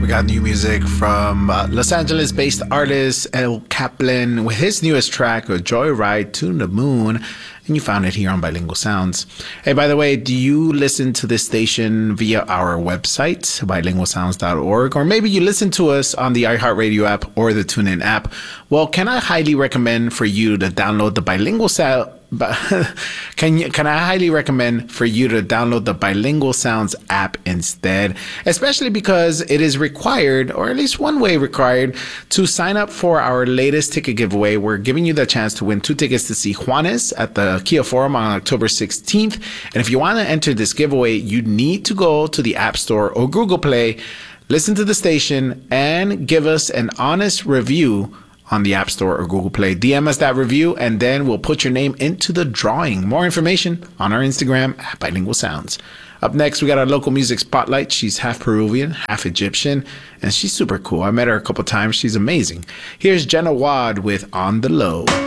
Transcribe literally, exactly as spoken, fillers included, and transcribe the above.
We got new music from uh, Los Angeles-based artist El Kaplan with his newest track, Joyride to the Moon. And you found it here on Bilingual Sounds. Hey, by the way, do you listen to this station via our website, bilingual sounds dot org? Or maybe you listen to us on the iHeartRadio app or the TuneIn app. Well, can I highly recommend for you to download the Bilingual Sound? Can you, can I highly recommend for you to download the Bilingual Sounds app instead, especially because it is required, or at least one way required, to sign up for our latest ticket giveaway. We're giving you the chance to win two tickets to see Juanes at the Kia Forum on October sixteenth. And if you want to enter this giveaway, you need to go to the App Store or Google Play, listen to the station, and give us an honest review on the App Store or Google Play. D M us that review, and then we'll put your name into the drawing. More information on our Instagram at Bilingual Sounds. Up next, we got our local music spotlight. She's half Peruvian, half Egyptian, and she's super cool. I met her a couple times. She's amazing. Here's Jenna Wad with On the Low.